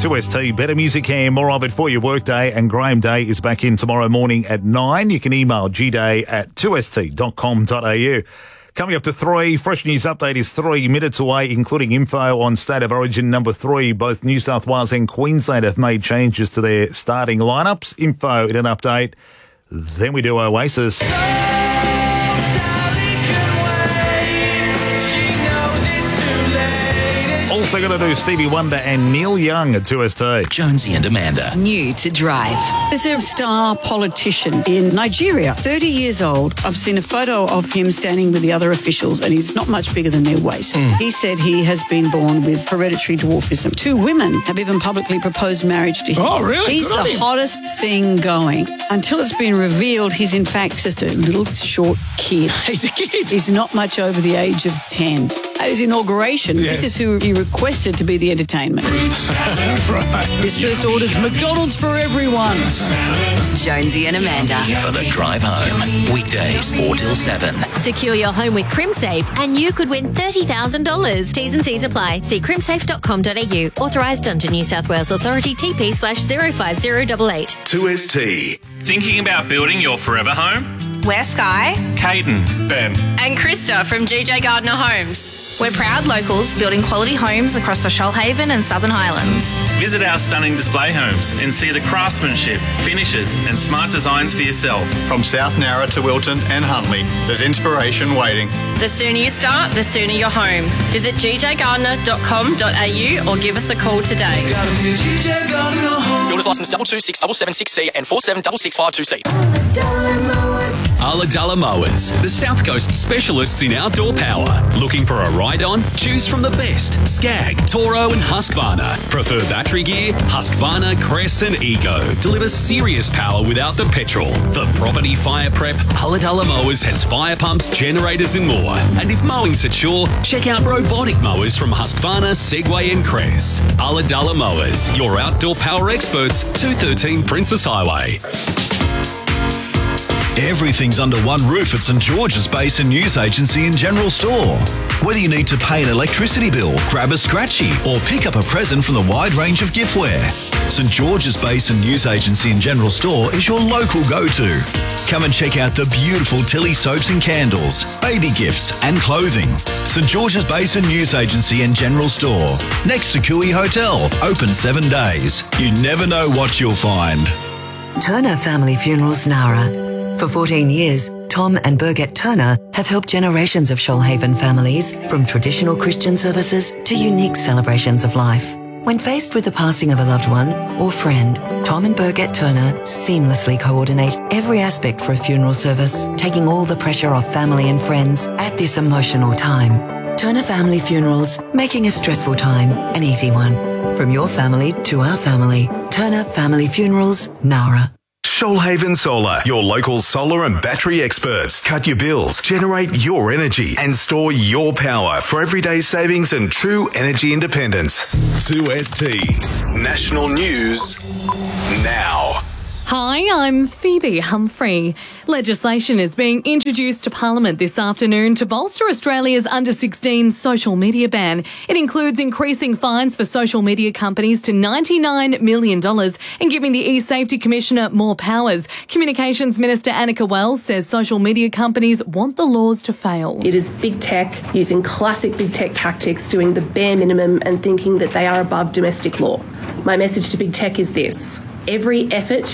2ST, better music here, more of it for your workday, and Graham Day is back in tomorrow morning at 9. You can email gday@2st.com.au. Coming up to 3, Fresh News Update is 3 minutes away, including info on State of Origin number 3. Both New South Wales and Queensland have made changes to their starting lineups. Info in an update. Then we do Oasis. Also going to do Stevie Wonder and Neil Young at 2ST. Jonesy and Amanda. New to Drive. There's a star politician in Nigeria, 30 years old. I've seen a photo of him standing with the other officials, and he's not much bigger than their waist. He said he has been born with hereditary dwarfism. 2 women have even publicly proposed marriage to him. Oh, really? He's the hottest thing going. Until it's been revealed, he's in fact just a little short kid. He's a kid. He's not much over the age of 10. At his inauguration, this is who he requested to be the entertainment. Right. His first order's McDonald's for everyone. Jonesy and Amanda. For the drive home. Weekdays 4 till 7. Secure your home with CrimSafe and you could win $30,000. T's and C's apply. See crimsafe.com.au. Authorised under New South Wales Authority TP/05088. 2ST. Thinking about building your forever home? We're Sky Caden, Ben, and Krista from GJ Gardner Homes. We're proud locals building quality homes across the Shoalhaven and Southern Highlands. Visit our stunning display homes and see the craftsmanship, finishes and smart designs for yourself. From South Narra to Wilton and Huntley, there's inspiration waiting. The sooner you start, the sooner you're home. Visit gjgardner.com.au or give us a call today. Builder's license 2267776C and 476652C. Ulladulla Mowers, the South Coast specialists in outdoor power. Looking for a ride-on? Choose from the best. Skag, Toro and Husqvarna. Prefer battery gear? Husqvarna, Cress and Ego. Deliver serious power without the petrol. For property fire prep, Ulladulla Mowers has fire pumps, generators and more. And if mowing's a chore, check out robotic mowers from Husqvarna, Segway and Cress. Ulladulla Mowers, your outdoor power experts, 213 Princess Highway. Everything's under one roof at St George's Basin News Agency and General Store. Whether you need to pay an electricity bill, grab a scratchy, or pick up a present from the wide range of giftware, St George's Basin News Agency and General Store is your local go-to. Come and check out the beautiful Tilly soaps and candles, baby gifts and clothing. St George's Basin News Agency and General Store, next to Cooey Hotel, open 7 days. You never know what you'll find. Turner Family Funerals Nara. For 14 years, Tom and Birgit Turner have helped generations of Shoalhaven families, from traditional Christian services to unique celebrations of life. When faced with the passing of a loved one or friend, Tom and Birgit Turner seamlessly coordinate every aspect for a funeral service, taking all the pressure off family and friends at this emotional time. Turner Family Funerals, making a stressful time an easy one. From your family to our family, Turner Family Funerals, Nara. Shoalhaven Solar, your local solar and battery experts. Cut your bills, generate your energy, and store your power for everyday savings and true energy independence. 2ST National News now. Hi, I'm Phoebe Humphrey. Legislation is being introduced to Parliament this afternoon to bolster Australia's under-16 social media ban. It includes increasing fines for social media companies to $99 million and giving the E-Safety Commissioner more powers. Communications Minister Annika Wells says social media companies want the laws to fail. It is big tech using classic big tech tactics, doing the bare minimum and thinking that they are above domestic law. My message to big tech is this: every effort